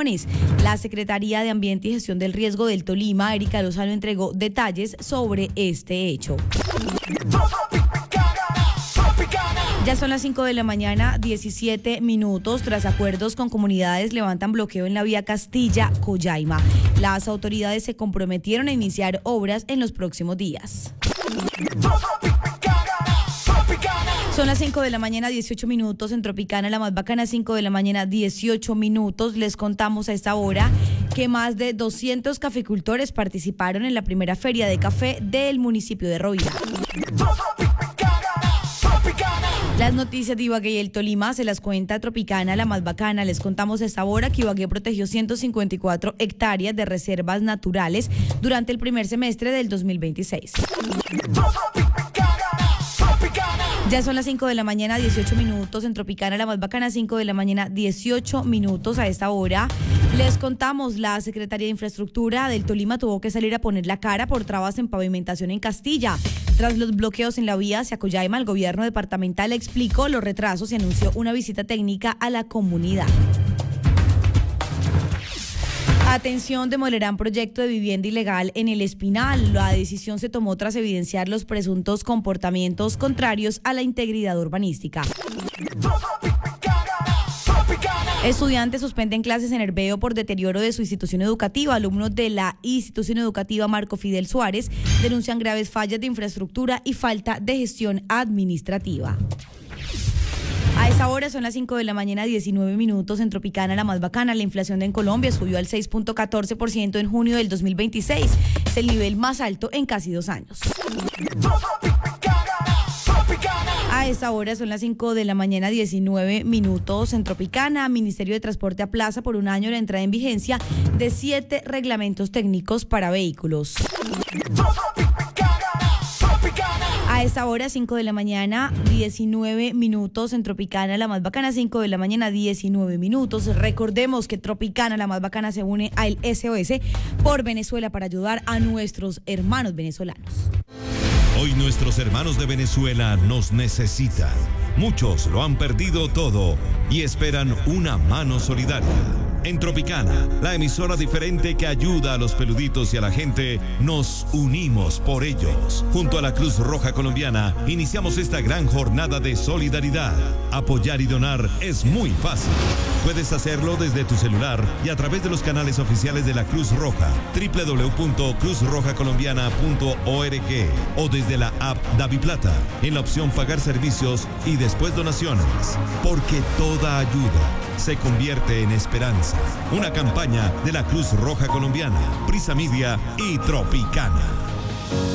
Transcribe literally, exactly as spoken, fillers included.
pulmones. La Secretaría de Ambiente y Gestión del Riesgo del Tolima, Erika Lozano, entregó detalles sobre este hecho. Ya son las cinco de la mañana, diecisiete minutos. Tras acuerdos con comunidades, levantan bloqueo en la vía Castilla-Coyaima. Las autoridades se comprometieron a iniciar obras en los próximos días. Son las cinco de la mañana, dieciocho minutos. En Tropicana, la más bacana, cinco de la mañana, dieciocho minutos. Les contamos a esta hora que más de doscientos caficultores participaron en la primera feria de café del municipio de Rovira. Las noticias de Ibagué y el Tolima se las cuenta Tropicana, la más bacana. Les contamos a esta hora que Ibagué protegió ciento cincuenta y cuatro hectáreas de reservas naturales durante el primer semestre del dos mil veintiséis. Ya son las cinco de la mañana, dieciocho minutos. En Tropicana, la más bacana, cinco de la mañana, dieciocho minutos. A esta hora les contamos, la Secretaría de Infraestructura del Tolima tuvo que salir a poner la cara por trabas en pavimentación en Castilla. Tras los bloqueos en la vía hacia Coyaima, el gobierno departamental explicó los retrasos y anunció una visita técnica a la comunidad. Atención, demolerán proyecto de vivienda ilegal en El Espinal. La decisión se tomó tras evidenciar los presuntos comportamientos contrarios a la integridad urbanística. Estudiantes suspenden clases en Herbeo por deterioro de su institución educativa. Alumnos de la institución educativa Marco Fidel Suárez denuncian graves fallas de infraestructura y falta de gestión administrativa. A esa hora son las cinco de la mañana, diecinueve minutos. En Tropicana, la más bacana, la inflación en Colombia subió al seis punto catorce por ciento en junio del dos mil veintiséis. Es el nivel más alto en casi dos años. A esa hora son las cinco de la mañana, diecinueve minutos. En Tropicana, Ministerio de Transporte aplaza por un año la entrada en vigencia de siete reglamentos técnicos para vehículos. A esta hora, cinco de la mañana, diecinueve minutos. En Tropicana, la más bacana, cinco de la mañana, diecinueve minutos. Recordemos que Tropicana, la más bacana, se une al S O S por Venezuela para ayudar a nuestros hermanos venezolanos. Hoy nuestros hermanos de Venezuela nos necesitan. Muchos lo han perdido todo y esperan una mano solidaria. En Tropicana, la emisora diferente que ayuda a los peluditos y a la gente, nos unimos por ellos. Junto a la Cruz Roja Colombiana, iniciamos esta gran jornada de solidaridad. Apoyar y donar es muy fácil. Puedes hacerlo desde tu celular y a través de los canales oficiales de la Cruz Roja, doble u doble u doble u punto cruz roja colombiana punto org, o desde la app DaviPlata, en la opción Pagar Servicios y después Donaciones. Porque toda ayuda se convierte en esperanza. Una campaña de la Cruz Roja Colombiana, Prisa Media y Tropicana.